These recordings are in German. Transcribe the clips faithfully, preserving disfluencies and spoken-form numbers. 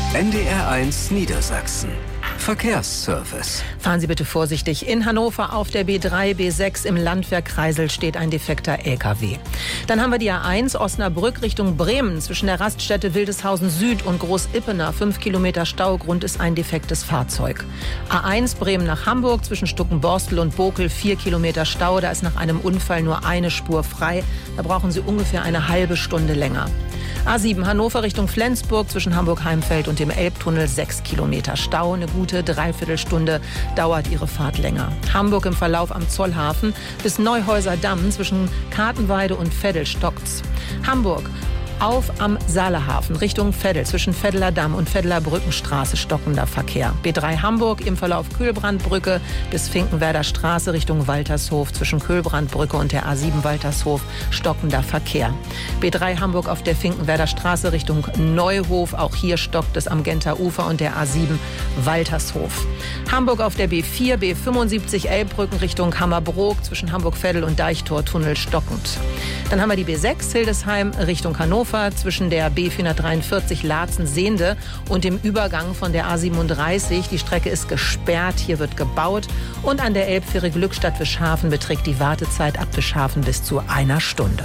N D R eins Niedersachsen. Verkehrsservice. Fahren Sie bitte vorsichtig. In Hannover auf der B drei, B sechs im Landwehrkreisel steht ein defekter L K W. Dann haben wir die A eins Osnabrück Richtung Bremen. Zwischen der Raststätte Wildeshausen Süd und Groß-Ippener. Fünf Kilometer Stau. Grund ist ein defektes Fahrzeug. A eins Bremen nach Hamburg zwischen Stuckenborstel und Bokel. Vier Kilometer Stau. Da ist nach einem Unfall nur eine Spur frei. Da brauchen Sie ungefähr eine halbe Stunde länger. A sieben Hannover Richtung Flensburg zwischen Hamburg-Heimfeld und dem Elbtunnel. Sechs Kilometer Stau. Eine gute Dreiviertelstunde dauert Ihre Fahrt länger. Hamburg im Verlauf am Zollhafen bis Neuhäuser Damm zwischen Kartenweide und Veddel stockt's. Hamburg auf am Saalehafen Richtung Veddel zwischen Veddeler Damm und Veddeler Brückenstraße stockender Verkehr. B drei Hamburg im Verlauf Kühlbrandbrücke bis Finkenwerder Straße Richtung Waltershof zwischen Kühlbrandbrücke und der A sieben Waltershof stockender Verkehr. B drei Hamburg auf der Finkenwerder Straße Richtung Neuhof, auch hier stockt es am Genter Ufer und der A sieben Waltershof. Hamburg auf der B vier, B fünfundsiebzig Elbbrücken Richtung Hammerbrook zwischen Hamburg-Veddel und Deichtortunnel stockend. Dann haben wir die B sechs Hildesheim Richtung Hannover zwischen der B vierhundertdreiundvierzig Laatzen-Sehnde und dem Übergang von der A siebenunddreißig. Die Strecke ist gesperrt, hier wird gebaut. Und an der Elbfähre Glückstadt-Wischhafen beträgt die Wartezeit ab Wischhafen bis zu einer Stunde.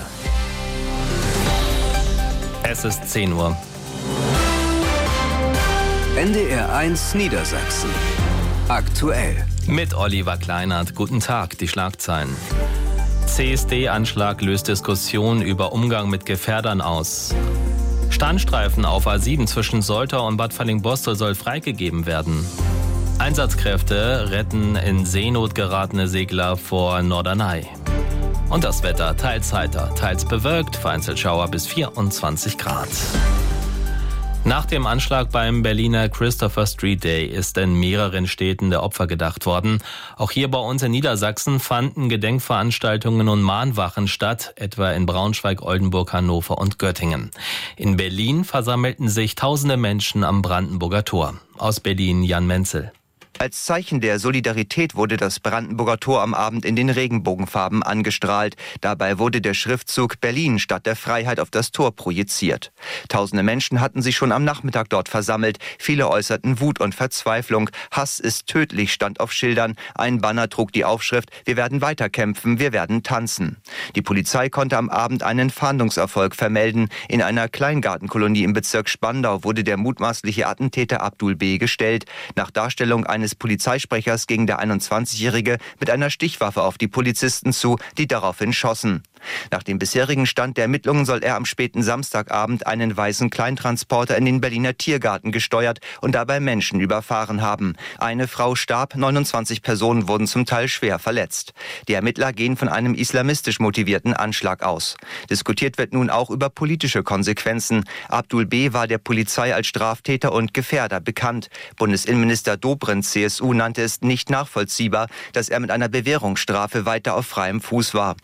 Es ist zehn Uhr. N D R eins Niedersachsen. Aktuell. Mit Oliver Kleinert. Guten Tag, die Schlagzeilen. C S D-Anschlag löst Diskussion über Umgang mit Gefährdern aus. Standstreifen auf A sieben zwischen Soltau und Bad Fallingbostel soll freigegeben werden. Einsatzkräfte retten in Seenot geratene Segler vor Norderney. Und das Wetter teils heiter, teils bewölkt, vereinzelt Schauer bis vierundzwanzig Grad. Nach dem Anschlag beim Berliner Christopher Street Day ist in mehreren Städten der Opfer gedacht worden. Auch hier bei uns in Niedersachsen fanden Gedenkveranstaltungen und Mahnwachen statt, etwa in Braunschweig, Oldenburg, Hannover und Göttingen. In Berlin versammelten sich tausende Menschen am Brandenburger Tor. Aus Berlin Jan Menzel. Als Zeichen der Solidarität wurde das Brandenburger Tor am Abend in den Regenbogenfarben angestrahlt. Dabei wurde der Schriftzug Berlin Stadt der Freiheit auf das Tor projiziert. Tausende Menschen hatten sich schon am Nachmittag dort versammelt. Viele äußerten Wut und Verzweiflung. Hass ist tödlich, stand auf Schildern. Ein Banner trug die Aufschrift: Wir werden weiterkämpfen, wir werden tanzen. Die Polizei konnte am Abend einen Fahndungserfolg vermelden. In einer Kleingartenkolonie im Bezirk Spandau wurde der mutmaßliche Attentäter Abdul B. gestellt. Nach Darstellung eines Polizeisprechers ging der einundzwanzigjährige mit einer Stichwaffe auf die Polizisten zu, die daraufhin schossen. Nach dem bisherigen Stand der Ermittlungen soll er am späten Samstagabend einen weißen Kleintransporter in den Berliner Tiergarten gesteuert und dabei Menschen überfahren haben. Eine Frau starb, neunundzwanzig Personen wurden zum Teil schwer verletzt. Die Ermittler gehen von einem islamistisch motivierten Anschlag aus. Diskutiert wird nun auch über politische Konsequenzen. Abdul B. war der Polizei als Straftäter und Gefährder bekannt. Bundesinnenminister Dobrindt, C S U, nannte es nicht nachvollziehbar, dass er mit einer Bewährungsstrafe weiter auf freiem Fuß war.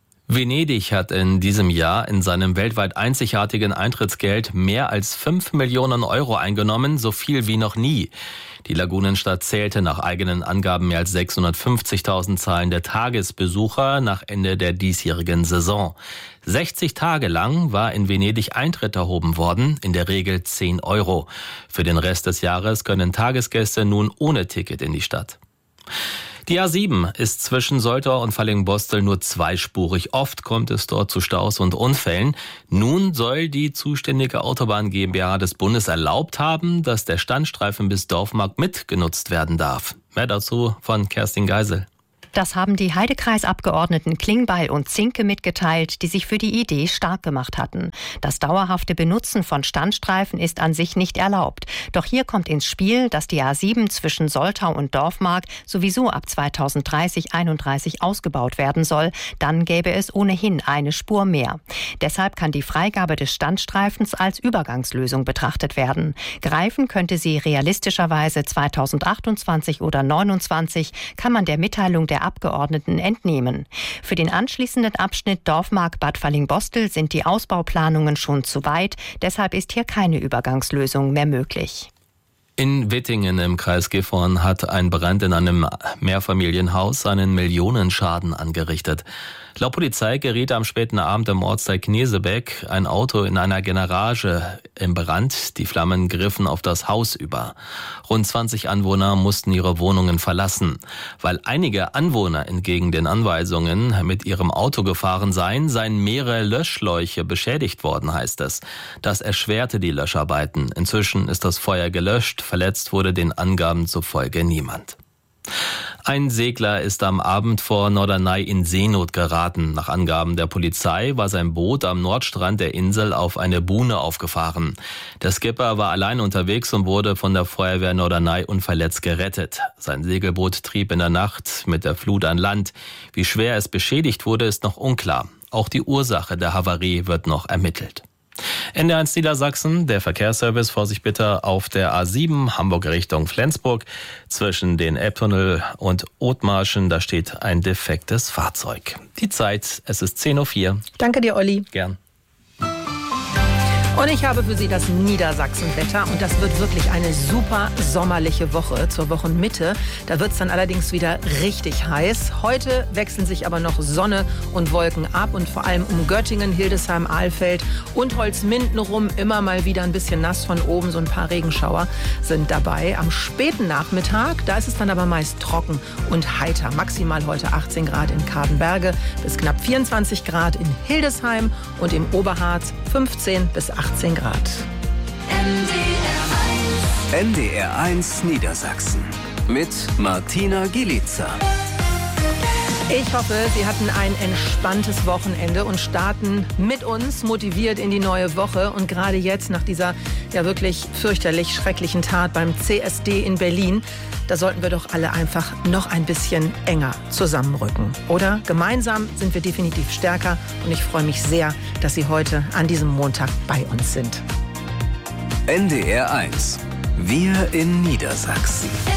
Venedig hat in diesem Jahr in seinem weltweit einzigartigen Eintrittsgeld mehr als fünf Millionen Euro eingenommen, so viel wie noch nie. Die Lagunenstadt zählte nach eigenen Angaben mehr als sechshundertfünfzigtausend zahlende Tagesbesucher nach Ende der diesjährigen Saison. sechzig Tage lang war in Venedig Eintritt erhoben worden, in der Regel zehn Euro. Für den Rest des Jahres können Tagesgäste nun ohne Ticket in die Stadt. Die A sieben ist zwischen Soltau und Fallingbostel nur zweispurig. Oft kommt es dort zu Staus und Unfällen. Nun soll die zuständige Autobahn GmbH des Bundes erlaubt haben, dass der Standstreifen bis Dorfmark mitgenutzt werden darf. Mehr dazu von Kerstin Geisel. Das haben die Heidekreisabgeordneten Klingbeil und Zinke mitgeteilt, die sich für die Idee stark gemacht hatten. Das dauerhafte Benutzen von Standstreifen ist an sich nicht erlaubt. Doch hier kommt ins Spiel, dass die A sieben zwischen Soltau und Dorfmark sowieso ab zweitausenddreißig einunddreißig ausgebaut werden soll. Dann gäbe es ohnehin eine Spur mehr. Deshalb kann die Freigabe des Standstreifens als Übergangslösung betrachtet werden. Greifen könnte sie realistischerweise zweitausendachtundzwanzig oder neunundzwanzig, kann man der Mitteilung der Abgeordneten entnehmen. Für den anschließenden Abschnitt Dorfmark-Bad Fallingbostel sind die Ausbauplanungen schon zu weit. Deshalb ist hier keine Übergangslösung mehr möglich. In Wittingen im Kreis Gifhorn hat ein Brand in einem Mehrfamilienhaus einen Millionenschaden angerichtet. Laut Polizei geriet am späten Abend im Ortsteil Knesebeck ein Auto in einer Garage in Brand. Die Flammen griffen auf das Haus über. Rund zwanzig Anwohner mussten ihre Wohnungen verlassen. Weil einige Anwohner entgegen den Anweisungen mit ihrem Auto gefahren seien, seien mehrere Löschschläuche beschädigt worden, heißt es. Das erschwerte die Löscharbeiten. Inzwischen ist das Feuer gelöscht. Verletzt wurde den Angaben zufolge niemand. Ein Segler ist am Abend vor Norderney in Seenot geraten. Nach Angaben der Polizei war sein Boot am Nordstrand der Insel auf eine Buhne aufgefahren. Der Skipper war allein unterwegs und wurde von der Feuerwehr Norderney unverletzt gerettet. Sein Segelboot trieb in der Nacht mit der Flut an Land. Wie schwer es beschädigt wurde, ist noch unklar. Auch die Ursache der Havarie wird noch ermittelt. N D R eins Niedersachsen, der Verkehrsservice, Vorsicht bitte auf der A sieben, Hamburg Richtung Flensburg. Zwischen den Elbtunnel und Othmarschen, da steht ein defektes Fahrzeug. Die Zeit, es ist zehn Uhr vier. Danke dir, Olli. Gern. Und ich habe für Sie das Niedersachsenwetter und das wird wirklich eine super sommerliche Woche zur Wochenmitte. Da wird es dann allerdings wieder richtig heiß. Heute wechseln sich aber noch Sonne und Wolken ab und vor allem um Göttingen, Hildesheim, Ahlfeld und Holzminden rum immer mal wieder ein bisschen nass von oben. So ein paar Regenschauer sind dabei. Am späten Nachmittag, da ist es dann aber meist trocken und heiter. Maximal heute achtzehn Grad in Kadenberge bis knapp vierundzwanzig Grad in Hildesheim und im Oberharz fünfzehn bis achtzehn Grad. N D R eins Niedersachsen mit Martina Gielitzer. Ich hoffe, Sie hatten ein entspanntes Wochenende und starten mit uns motiviert in die neue Woche. Und gerade jetzt, nach dieser ja wirklich fürchterlich schrecklichen Tat beim C S D in Berlin, da sollten wir doch alle einfach noch ein bisschen enger zusammenrücken. Oder? Gemeinsam sind wir definitiv stärker. Und ich freue mich sehr, dass Sie heute an diesem Montag bei uns sind. N D R eins. Wir in Niedersachsen.